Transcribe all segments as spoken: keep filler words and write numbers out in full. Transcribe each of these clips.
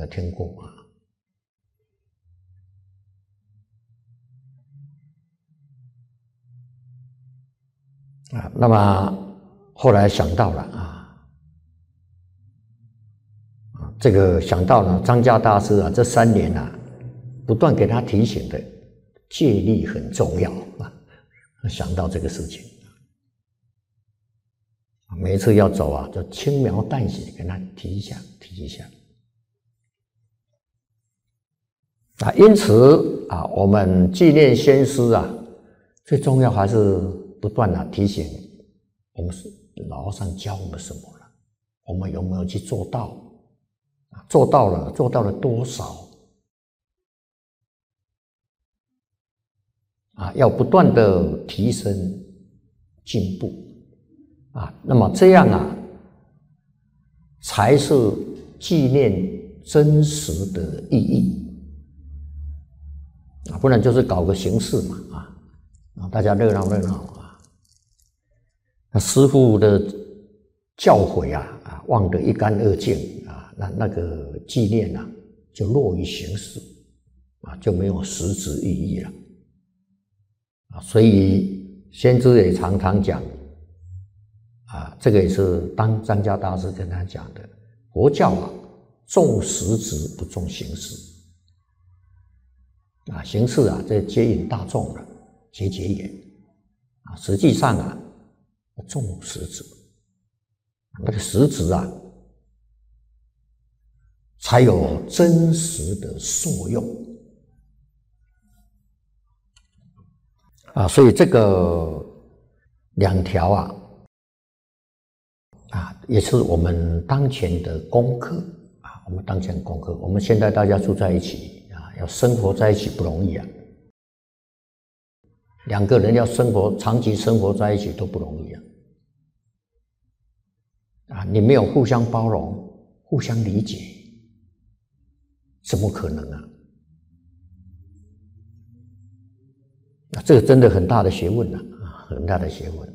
有听过啊？啊，那么后来想到了啊，啊，这个想到了张家大师啊，这三年啊，不断给他提醒的戒律很重要啊，想到这个事情。每一次要走啊，就轻描淡写跟他提一下，提一下。啊，因此啊，我们纪念先师啊，最重要还是不断的提醒我们老和尚教我们什么了，我们有没有去做到？做到了，做到了多少？啊，要不断的提升进步。啊，那么这样啊，才是纪念真实的意义啊，不然就是搞个形式嘛啊，啊，大家热闹热闹啊。那师父的教诲啊啊，忘得一干二净啊，那那个纪念啊，就落于形式啊，就没有实质意义了啊。所以先知也常常讲。啊，这个也是当张家大师跟他讲的，佛教啊，重实质不重形式。啊，形式啊，这接引大众了，结结缘。啊，实际上啊，重实质，那个实质啊，才有真实的受用。啊，所以这个两条啊。啊，也是我们当前的功课啊，我们当前的功课，我们现在大家住在一起啊，要生活在一起不容易啊。两个人要生活长期生活在一起都不容易啊。啊，你没有互相包容、互相理解，怎么可能啊？啊，这个真的很大的学问啊，很大的学问。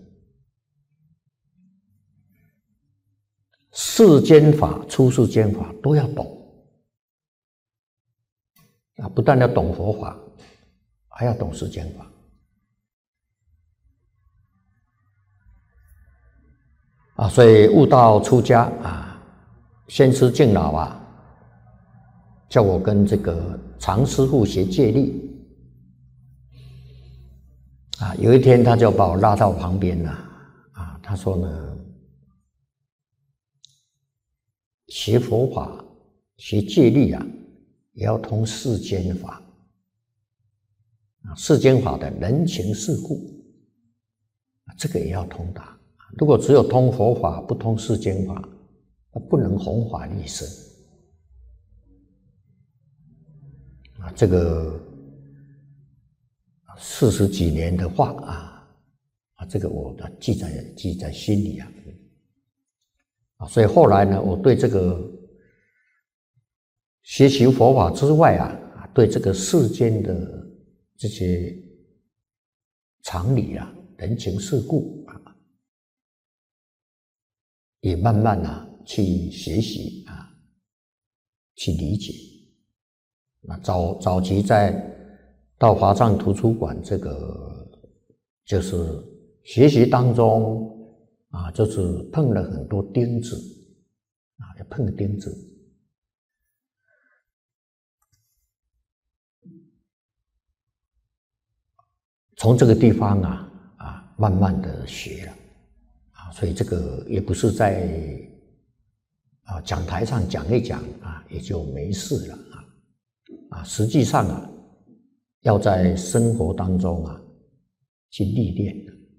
世间法、出世间法都要懂啊！不但要懂佛法，还要懂世间法啊！所以悟道出家啊，先师敬老啊，叫我跟这个常师父学戒律啊。有一天，他就把我拉到旁边了啊，他说呢。学佛法、学戒律啊，也要通世间法啊，世间法的人情世故，这个也要通达。如果只有通佛法，不通世间法，不能弘法利生啊。这个四十几年的话啊，啊，这个我记在记在心里啊。啊，所以后来呢，我对这个学习佛法之外啊，对这个世间的这些常理啊、人情世故啊，也慢慢啊去学习啊，去理解。那早早期在到华藏图书馆这个就是学习当中。啊，就是碰了很多钉子，啊，要碰钉子。从这个地方啊，啊，慢慢的学了，啊，所以这个也不是在啊讲台上讲一讲啊，也就没事了啊，啊，实际上啊，要在生活当中啊去历练。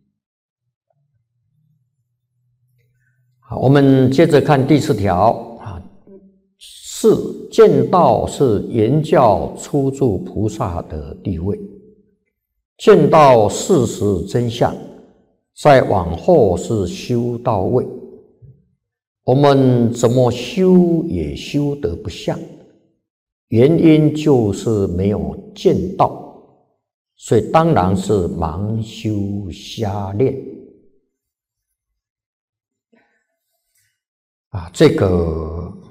好，我们接着看第四条啊，是见道是言教初住菩萨的地位，见到事实真相，再往后是修到位。我们怎么修也修得不像，原因就是没有见到，所以当然是盲修瞎练。啊，这个